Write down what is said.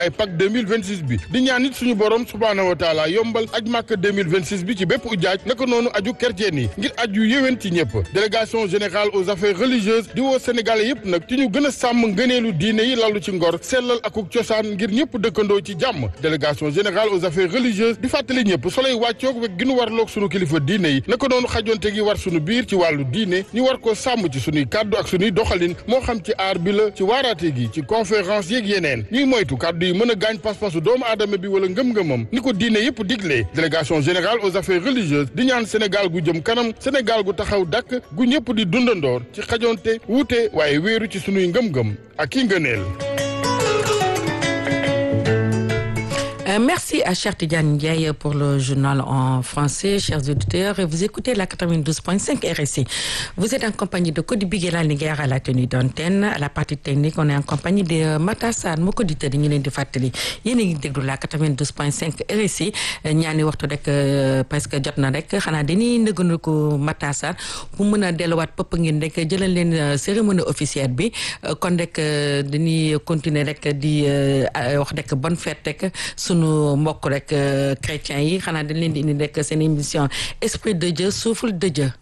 ay Pâques 2026 bi di ñaan it suñu borom subhaanahu wa taala yombal aj Makka 2026 bi ci bépp ujaaj naka noonu aju kerceen yi ngir aj yu yéwén ci ñëpp délégation générale aux affaires religieuses di woo sénégalais yëpp nag ci ñu gën a sàmm ngëneelu diine yi lalu ci ngor sellal akuk cosaan ngir ñëpp dëkkandoo ci jàmm délégation générale aux affaires religieuses di fàttali ñëpp soley wàccoog wek gi nu warloog sunu kilifa diine yi naka noonu xajonte gi war sunu biir ci wàllu diine ñu war ko sàmm ci sunuy kàddu ak sunuy doxalin moo xam ci aar bi la ci waaraate gi ci conférence yeeg yeneen ñuy moytu kàddu yi mën a gaañ pas-pasu doomu aadama bi wala ngëm-ngëmam ni ko diine yëpp diglee délégation générale aux affaires religieuses di ñaan Sénégal gu jëm kanam Sénégal gu taxaw dàkk gu ñëpp di dundandoor ci xajonte wuute waaye wéeru ci sunuy ngëm-ngëm ak ki ngëneel. Merci à Cheikh Tidiane Ndiaye pour le journal en français. Chers auditeurs, vous écoutez la 92.5 RSI. Vous êtes en compagnie de Cody Biguela Linguère à la tenue d'antenne. À la partie technique, on est en compagnie de Matassar. Mbokk auditeurs yi ñu leen di fàttali yéen a ngi déglu la 92.5 RSI ñaani waxtu rek presque jot na rek xanaa dañuy ndëgënal ko Matassar bu mën a delluwaat pëpp ngeen rek jëlal leen cérémonie officielle bi kon rek dañuy continuer rek di wax rek bonne fête rek sunu mbokk rek chrétiens yi xanaa dañ leen di indi rek seen émission esprit de Dieu souffle de Dieu.